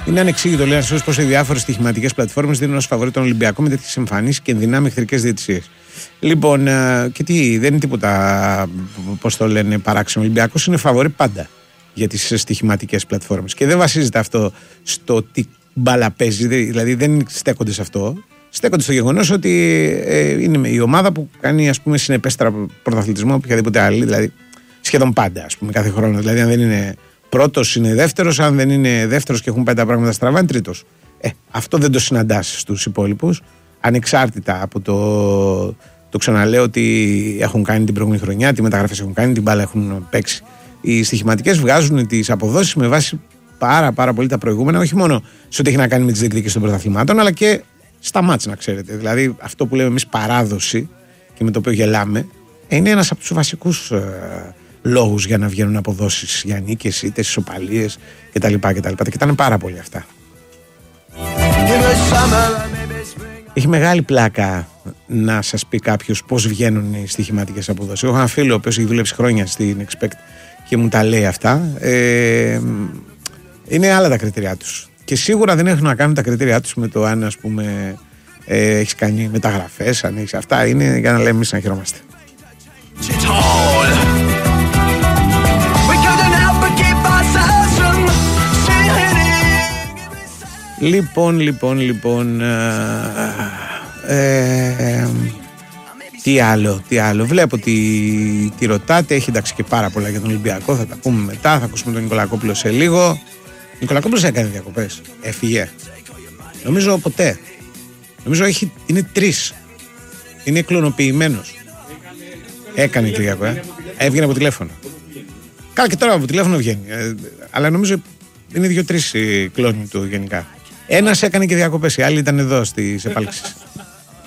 Είναι ανεξήγητο, λέει ένας πως οι διάφορες στοιχηματικές πλατφόρμες δίνουν ως φαβορί τον Ολυμπιακό με τέτοιες εμφανίσεις και ενδυνάμει εχθρικές διαιτησίες. Λοιπόν, και τι, δεν είναι τίποτα, πώς το λένε, παράξενο. Ο Ολυμπιακός είναι φαβορί πάντα για τις στοιχηματικές πλατφόρμες. Και δεν βασίζεται αυτό στο τι μπάλα παίζει, δηλαδή δεν στέκονται σε αυτό. Στέκονται στο γεγονός ότι είναι η ομάδα που κάνει, ας πούμε, συνεπέστερα πρωταθλητισμό από οποιαδήποτε άλλη, δηλαδή σχεδόν πάντα, ας πούμε, κάθε χρόνο. Δηλαδή, αν δεν είναι πρώτος, είναι δεύτερος, αν δεν είναι δεύτερος και έχουν πάει τα πράγματα στραβά, είναι τρίτος. Αυτό δεν το συναντάς στους υπόλοιπους, ανεξάρτητα από το ξαναλέω ότι έχουν κάνει την προηγούμενη χρονιά, τι μεταγραφές έχουν κάνει, την μπάλα έχουν παίξει. Οι στοιχηματικές βγάζουν τις αποδόσεις με βάση πάρα πολύ τα προηγούμενα, όχι μόνο σε ό,τι έχει να κάνει με τις διεκδικήσεις των πρωταθλημάτων, αλλά και στα μάτς, να ξέρετε. Δηλαδή, αυτό που λέμε εμείς παράδοση και με το οποίο γελάμε, είναι ένας από τους βασικούς λόγους για να βγαίνουν αποδόσεις για νίκες, ήττες, ισοπαλίες κτλ. Και ήταν πάρα πολύ αυτά. Έχει μεγάλη πλάκα να σας πει κάποιος πώς βγαίνουν οι στοιχηματικές αποδόσεις. Έχω ένα φίλο ο οποίος έχει δουλέψει χρόνια στην Expect και μου τα λέει αυτά. Είναι άλλα τα κριτήριά τους. Και σίγουρα δεν έχουν να κάνουν τα κριτήριά τους με το αν, ας πούμε, έχεις κάνει μεταγραφές, αν έχεις αυτά. Είναι για να λέμε εμείς να χαιρόμαστε. Λοιπόν, τι άλλο. Βλέπω ότι τη ρωτάτε, έχει εντάξει και πάρα πολλά για τον Ολυμπιακό, θα τα πούμε μετά, θα ακούσουμε τον Νικολακόπουλο σε λίγο. Ο Νικολακόπουλος έκανε διακοπές, έφυγε. Νομίζω ποτέ. Νομίζω είναι 3. Είναι κλωνοποιημένος. Έκανε και διακοπές. Έβγαινε από τηλέφωνο. Καλά, και τώρα από τηλέφωνο βγαίνει. Αλλά νομίζω είναι 2-3 οι κλόνοι του γενικά. Ένας έκανε και διακοπές, οι άλλοι ήταν εδώ στις επάλξεις.